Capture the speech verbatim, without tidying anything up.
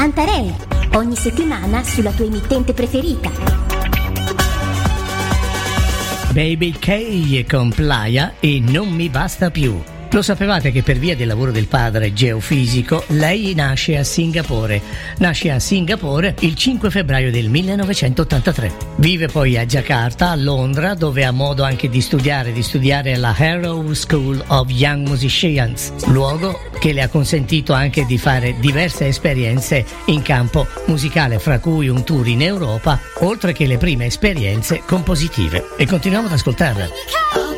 Pantarei, ogni settimana sulla tua emittente preferita. Baby K con Playa e Non mi basta più. Lo sapevate che per via del lavoro del padre geofisico lei nasce a Singapore. Nasce a Singapore il cinque febbraio del millenovecentottantatré. Vive poi a Giacarta, a Londra, dove ha modo anche di studiare, di studiare alla Harrow School of Young Musicians, luogo che le ha consentito anche di fare diverse esperienze in campo musicale, fra cui un tour in Europa, oltre che le prime esperienze compositive. E continuiamo ad ascoltarla.